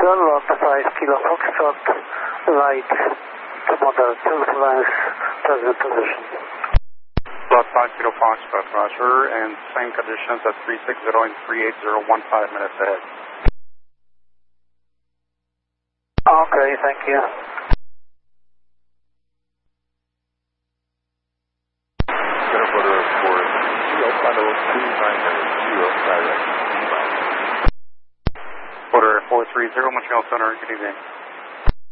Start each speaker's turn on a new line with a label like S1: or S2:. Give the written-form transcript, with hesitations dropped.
S1: Lord 5 Kilo Foxtrot, light to moderate turbulence, present position.
S2: Lord 5 Kilo Foxtrot, roger, and same conditions at 360 and 380, 15 minutes ahead.
S1: Okay, thank you.
S2: Order 430, Montreal Center, good evening.